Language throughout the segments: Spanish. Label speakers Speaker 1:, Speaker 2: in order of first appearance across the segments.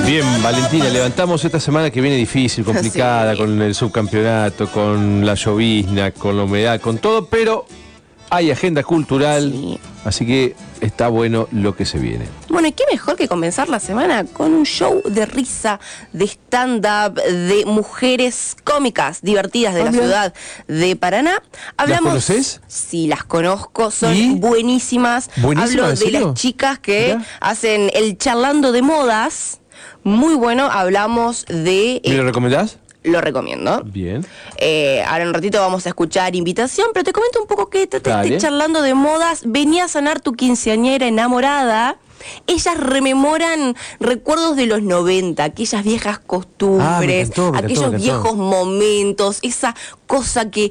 Speaker 1: Bien, Valentina, levantamos esta semana que viene difícil, complicada, sí, con el subcampeonato, con la llovizna, con la humedad, con todo, pero hay agenda cultural, sí, así que está bueno lo que se viene.
Speaker 2: Bueno, y qué mejor que comenzar la semana con un show de risa, de stand-up, de mujeres cómicas, divertidas de la ciudad de Paraná.
Speaker 1: Hablamos, ¿las conoces?
Speaker 2: Sí, las conozco, son buenísimas.
Speaker 1: ¿Buenísimas?
Speaker 2: Hablo de las chicas que hacen el Charlando de Modas. Muy bueno, hablamos de...
Speaker 1: ¿Me lo recomendás?
Speaker 2: Lo recomiendo.
Speaker 1: Bien.
Speaker 2: Ahora en un ratito vamos a escuchar invitación, pero te comento un poco que este Charlando de Modas venía a sanar tu quinceañera enamorada. Ellas rememoran recuerdos de los 90, aquellas viejas costumbres, aquellos viejos momentos, esa cosa que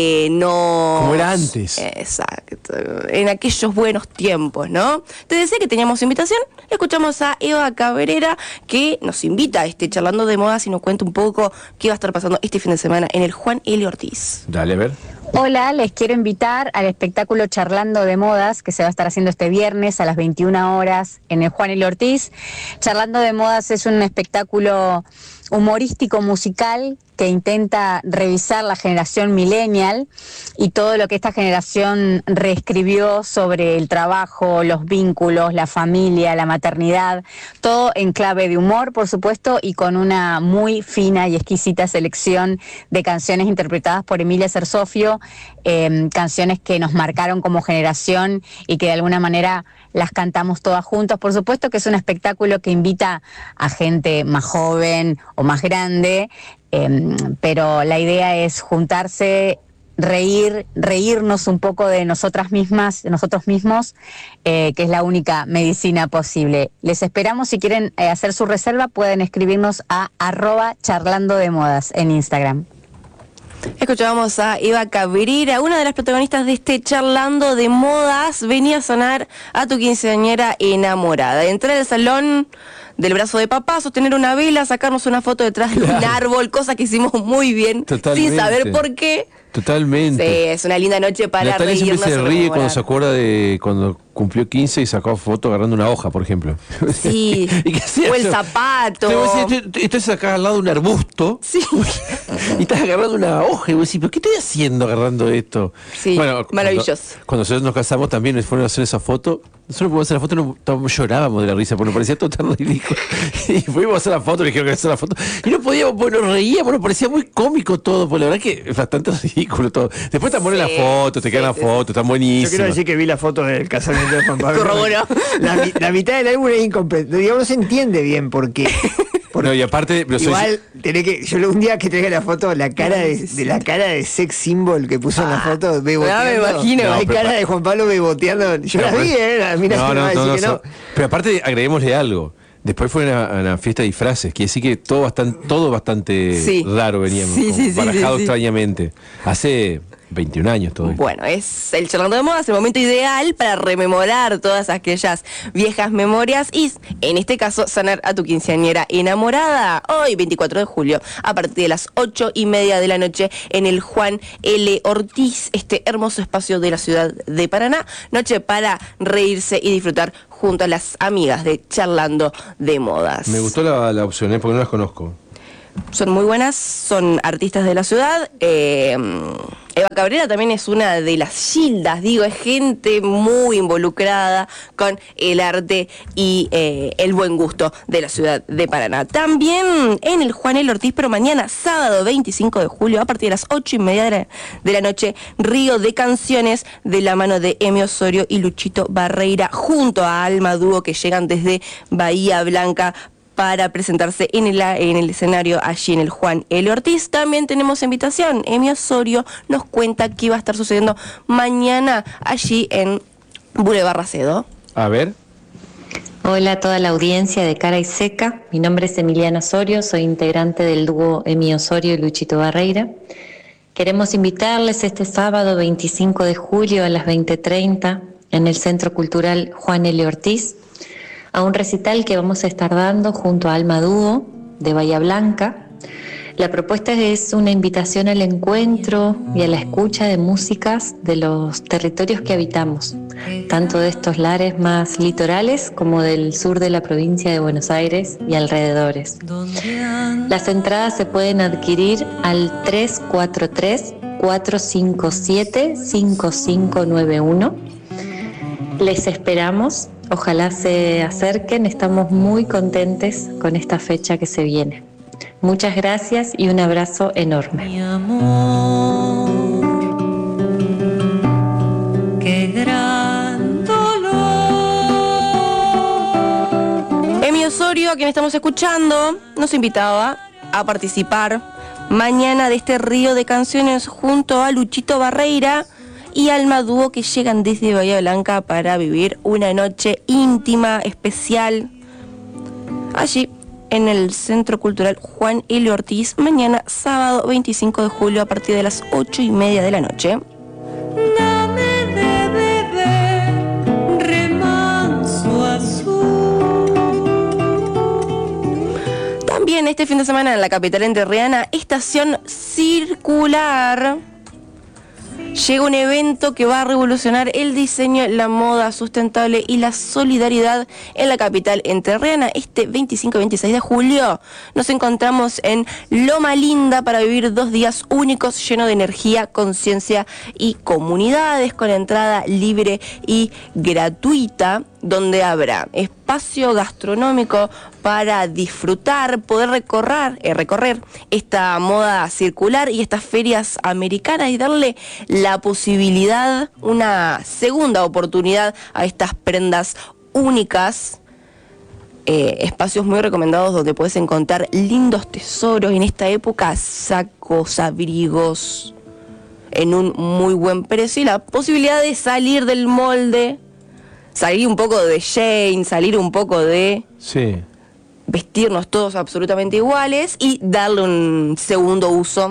Speaker 2: no...
Speaker 1: Como era antes.
Speaker 2: Exacto, en aquellos buenos tiempos, ¿no? Te decía que teníamos invitación, escuchamos a Eva Cabrera, que nos invita a este Charlando de Modas y nos cuenta un poco qué va a estar pasando este fin de semana en el Juan L. Ortiz.
Speaker 1: Dale, a ver.
Speaker 3: Hola, les quiero invitar al espectáculo Charlando de Modas que se va a estar haciendo este viernes a las 21 horas en el Juan L. Ortiz. Charlando de Modas es un espectáculo humorístico musical que intenta revisar la generación millennial y todo lo que esta generación reescribió sobre el trabajo, los vínculos, la familia, la maternidad, todo en clave de humor, por supuesto, y con una muy fina y exquisita selección de canciones interpretadas por Emilia Cersofio, canciones que nos marcaron como generación y que de alguna manera las cantamos todas juntas. Por supuesto que es un espectáculo que invita a gente más joven o más grande, pero la idea es juntarse, reírnos un poco de nosotras mismas, de nosotros mismos, que es la única medicina posible. Les esperamos. Si quieren hacer su reserva, pueden escribirnos a @charlandodemodas en Instagram.
Speaker 2: Escuchábamos a Eva Cabrera, una de las protagonistas de este Charlando de Modas. Venía a sonar a tu quinceañera enamorada. Entrar al salón del brazo de papá, sostener una vela, sacarnos una foto detrás de un árbol, cosa que hicimos muy bien, sin saber por qué.
Speaker 1: Totalmente.
Speaker 2: Sí, es una linda noche para
Speaker 1: Natalia
Speaker 2: reírnos.
Speaker 1: Siempre se ríe cuando se acuerda de cuando cumplió 15 y sacó foto agarrando una hoja, por ejemplo.
Speaker 2: Sí.
Speaker 1: ¿Y qué hacías?
Speaker 2: O el zapato.
Speaker 1: Estás acá al lado de un arbusto.
Speaker 2: Sí.
Speaker 1: Y estás agarrando una hoja y vos decís, ¿pero qué estoy haciendo agarrando esto?
Speaker 2: Sí, bueno, maravilloso.
Speaker 1: Cuando nosotros nos casamos también nos fueron a hacer esa foto. Nosotros fuimos a hacer la foto, llorábamos de la risa, porque nos parecía todo tan ridículo. Y fuimos a hacer la foto, le dijeron que hacer la foto. Y no podíamos, nos reíamos, nos parecía muy cómico todo, porque la verdad que es bastante ridículo todo. Después te ponen las fotos, te quedan las fotos, están buenísimas.
Speaker 4: Yo quiero decir que vi la foto del casamiento de Juan Pablo.
Speaker 2: Corroboró.
Speaker 4: La mitad del álbum es incompleta. Digamos, no se entiende bien por qué.
Speaker 1: No, y aparte,
Speaker 4: igual tenés que, yo un día que traiga la foto, la cara de sex symbol que puso en la foto, beboteando.
Speaker 2: Me imagino.
Speaker 4: Hay cara de Juan Pablo beboteando. Yo la vi,
Speaker 1: no. Pero aparte, agreguémosle algo. Después fue una fiesta de disfraces, quiere decir que todo bastante raro veníamos, barajado extrañamente. Hace 21 años todo esto.
Speaker 2: Bueno, es el Charlando de Modas, el momento ideal para rememorar todas aquellas viejas memorias y, en este caso, sanar a tu quinceañera enamorada. Hoy, 24 de julio, a partir de las 8:30 de la noche, en el Juan L. Ortiz, este hermoso espacio de la ciudad de Paraná. Noche para reírse y disfrutar junto a las amigas de Charlando de Modas.
Speaker 1: Me gustó la opción, porque no las conozco.
Speaker 2: Son muy buenas, son artistas de la ciudad. Eva Cabrera también es una de las gildas, es gente muy involucrada con el arte y el buen gusto de la ciudad de Paraná. También en el Juan L. Ortiz, pero mañana, sábado 25 de julio, a partir de las 8:30 de la noche, Río de Canciones, de la mano de Emi Osorio y Luchito Barreira, junto a Alma Dúo, que llegan desde Bahía Blanca para presentarse en el escenario allí en el Juan L. Ortiz. También tenemos invitación. Emi Osorio nos cuenta qué va a estar sucediendo mañana allí en Boulevard Racedo.
Speaker 1: A ver.
Speaker 5: Hola a toda la audiencia de Cara y Seca. Mi nombre es Emiliana Osorio, soy integrante del dúo Emi Osorio y Luchito Barreira. Queremos invitarles este sábado 25 de julio a las 20:30 en el Centro Cultural Juan L. Ortiz, a un recital que vamos a estar dando junto a Alma Dúo de Bahía Blanca. La propuesta es una invitación al encuentro y a la escucha de músicas de los territorios que habitamos, tanto de estos lares más litorales como del sur de la provincia de Buenos Aires y alrededores. Las entradas se pueden adquirir al 343-457-5591. Les esperamos, ojalá se acerquen, estamos muy contentes con esta fecha que se viene. Muchas gracias y un abrazo enorme.
Speaker 6: Mi amor, qué gran dolor.
Speaker 2: Emi Osorio, a quien estamos escuchando, nos invitaba a participar mañana de este río de canciones junto a Luchito Barreira y Alma Dúo, que llegan desde Bahía Blanca para vivir una noche íntima, especial, allí en el Centro Cultural Juan L. Ortiz, mañana sábado 25 de julio a partir de las 8:30 de la noche.
Speaker 6: Dame de beber remanso azul.
Speaker 2: También este fin de semana en la capital entrerriana, Estación Circular. Llega un evento que va a revolucionar el diseño, la moda sustentable y la solidaridad en la capital entrerriana. Este 25 y 26 de julio nos encontramos en Loma Linda para vivir 2 días únicos llenos de energía, conciencia y comunidades, con entrada libre y gratuita, donde habrá espacio gastronómico para disfrutar, poder recorrer esta moda circular y estas ferias americanas y darle la posibilidad, una segunda oportunidad a estas prendas únicas. Espacios muy recomendados donde puedes encontrar lindos tesoros en esta época, sacos, abrigos en un muy buen precio y la posibilidad de salir del molde, salir un poco de Jane, salir un poco de vestirnos todos absolutamente iguales y darle un segundo uso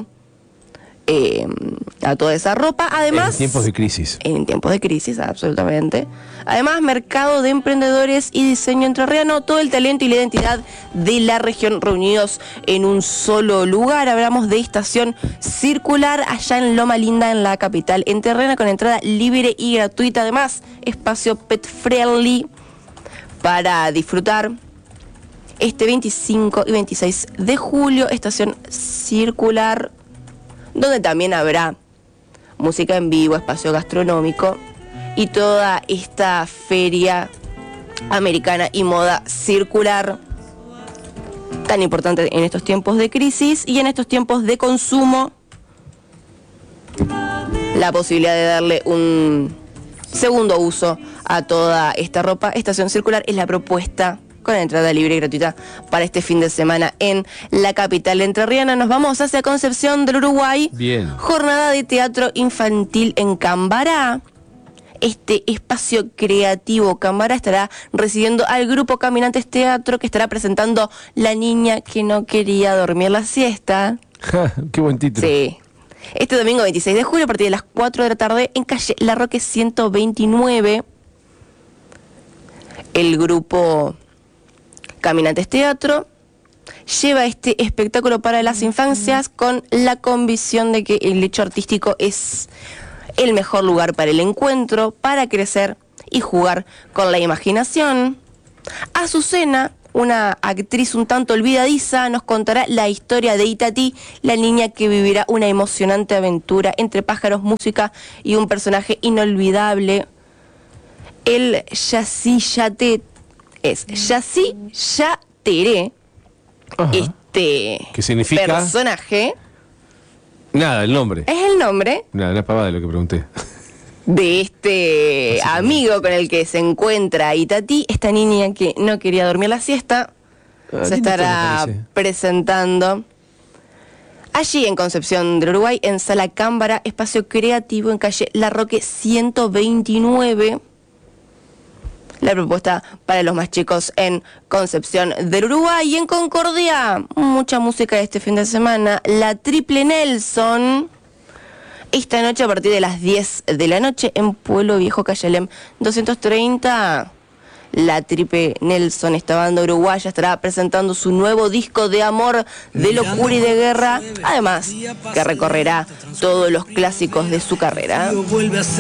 Speaker 2: a toda esa ropa. Además,
Speaker 1: en tiempos de crisis.
Speaker 2: En tiempos de crisis, absolutamente. Además, mercado de emprendedores y diseño entrerriano, todo el talento y la identidad de la región reunidos en un solo lugar. Hablamos de Estación Circular allá en Loma Linda, en la capital entrerriana, con entrada libre y gratuita. Además, espacio pet friendly para disfrutar. Este 25 y 26 de julio, Estación Circular, donde también habrá música en vivo, espacio gastronómico y toda esta feria americana y moda circular tan importante en estos tiempos de crisis y en estos tiempos de consumo. La posibilidad de darle un segundo uso a toda esta ropa. Estación Circular es la propuesta con entrada libre y gratuita para este fin de semana en la capital entrerriana. Nos vamos hacia Concepción del Uruguay.
Speaker 1: Bien.
Speaker 2: Jornada de teatro infantil en Cambará. Este espacio creativo Cambará estará recibiendo al grupo Caminantes Teatro, que estará presentando La niña que no quería dormir la siesta.
Speaker 1: Qué buen título.
Speaker 2: Sí. Este domingo 26 de julio a partir de las 4 de la tarde en calle Larroque 129. El grupo Caminantes Teatro lleva este espectáculo para las infancias con la convicción de que el hecho artístico es el mejor lugar para el encuentro, para crecer y jugar con la imaginación. Azucena, una actriz un tanto olvidadiza, nos contará la historia de Itatí, la niña que vivirá una emocionante aventura entre pájaros, música y un personaje inolvidable. El Yací Yaté es Yací Yateré. Este
Speaker 1: ¿qué significa?
Speaker 2: Personaje
Speaker 1: Nada, el nombre.
Speaker 2: es el nombre
Speaker 1: Nada, una pavada de lo que pregunté.
Speaker 2: de este amigo con el que se encuentra Itatí, esta niña que no quería dormir la siesta. Se estará presentando allí en Concepción del Uruguay, en Sala Cámbara, espacio creativo en calle Larroque 129. La propuesta para los más chicos en Concepción del Uruguay. Y en Concordia, mucha música este fin de semana. La Triple Nelson, esta noche a partir de las 10 de la noche en Pueblo Viejo, calle Alem 230. La Tripe Nelson, esta banda uruguaya, estará presentando su nuevo disco de amor, de locura y de guerra, además que recorrerá todos los clásicos de su carrera.